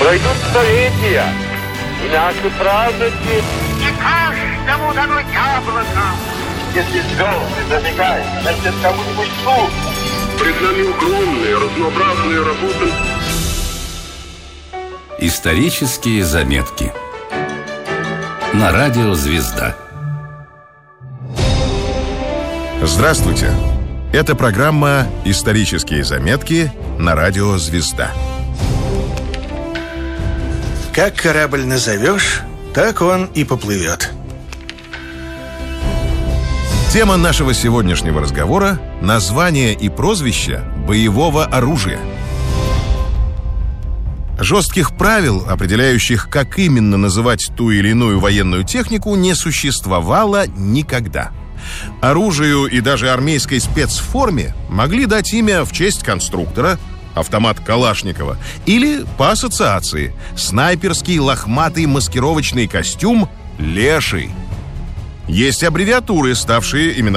Пройдут столетия, и наши праздники... И каждому дано яблоко. Если звезды зажигают, значит, кому-нибудь суд. Пред нами огромные, разнообразные работы. Исторические заметки на радио «Звезда». Здравствуйте! Это программа «Исторические заметки» на радио «Звезда». Как корабль назовешь, так он и поплывет. Тема нашего сегодняшнего разговора – название и прозвище боевого оружия. Жестких правил, определяющих, как именно называть ту или иную военную технику, не существовало никогда. Оружию и даже армейской спецформе могли дать имя в честь конструктора, автомат Калашникова, или по ассоциации снайперский лохматый маскировочный костюм «Леший». Есть аббревиатуры, ставшие именно